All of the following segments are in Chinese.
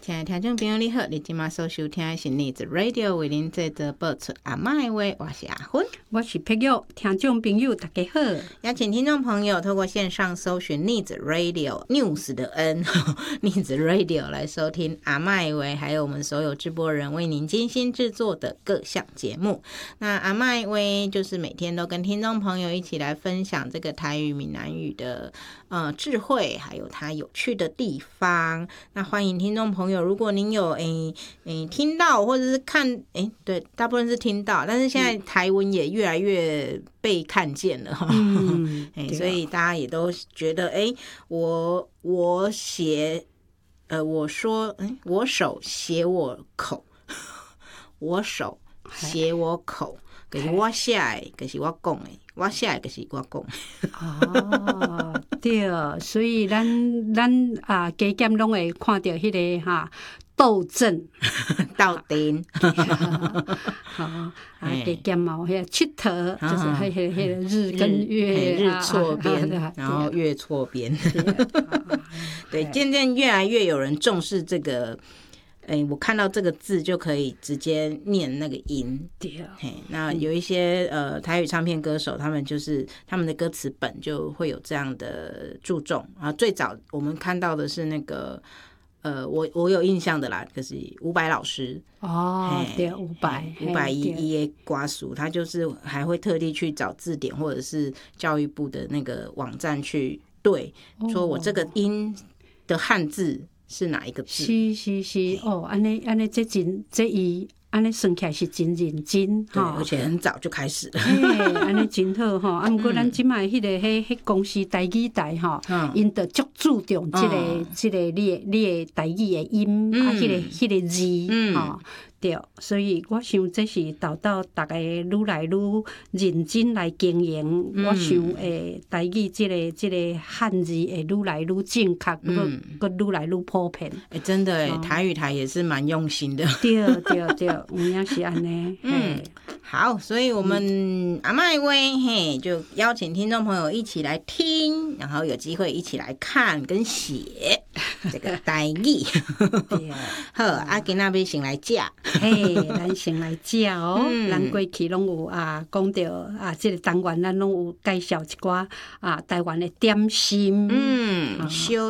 亲爱的听众朋友你好，你今麦所收听的是逆子 Radio 为您制作播出阿嬷的话，我是阿芬， 我是佩玉。听众朋友大家好， 邀请听众朋友透过线上搜寻逆子 Radio News 的 N 逆子 Radio 来收听阿嬷的话，还有我们所有直播人为您精心制作的各项节目。那阿嬷的话就是每天都跟听众朋友一起来分享这个台语闽南语的智慧，还有它有趣的地方。那欢迎听众朋友，如果您有听到或者是看对，大部分是听到，但是现在台文也越来越被看见了哈。所以大家也都觉得我写我说我手写我口，我手写我口。可是我写的，可是我讲的，我写的，可是我讲的。 哦，对，所以咱家减拢会看到迄个斗阵、 斗阵， 好家减嘛，迄个佚佗，就是迄个日跟月日错边，然后月错边。对，渐渐越来越有人重视这个。我看到这个字就可以直接念那个音。 对， 那有一些台语唱片歌手，他们就是他们的歌词本就会有这样的注重啊。最早我们看到的是那个我有印象的啦，就是伍佰老师。 哦，对，伍佰一的歌词，他就是还会特地去找字典或者是教育部的那个网站去对，说我这个音的汉字是哪一个字？ 是哦，安尼这伊安尼算起来是真认真哈，而且很早就开始了。 安尼真好哈。啊，毋过咱即摆迄个迄公司台语台吼，因着足注重即个你的台语的音啊，迄个字吼。对，所以我想这是导大家愈来愈认真来经营。我想台语这个汉字会愈来愈正确，愈来愈普遍。 真的台语台也是蛮用心的。 对，有影是安尼。 好，所以我们阿嬷的话就邀请听众朋友一起来听，然后有机会一起来看跟写这个台语。好，今仔要先来食。 咱先来食哦。咱过去拢有讲到这个单元咱拢有介绍一寡台湾的点心， 小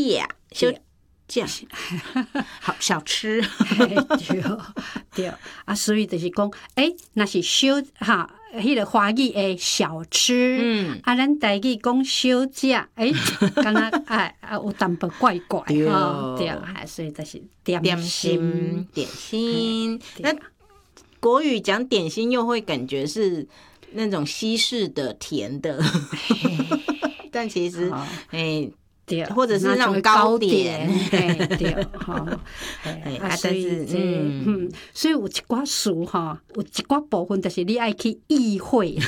好小吃。 对所以就是讲，那是小迄个华语的小吃，咱台语讲小食，敢若有淡薄怪怪对，所以就是点心。 那国语讲点心又会感觉是那种西式的甜的，但其实对， 或者是那种糕点， 对，但是所以有一寡事有一寡部分就是你爱去意会，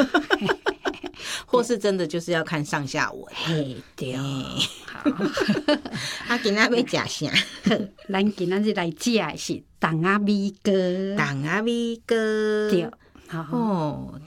或是真的就是要看上下文。 对，好， 今仔要食啥？ 咱今仔日来食的是筒仔米糕。 筒仔米糕， 对。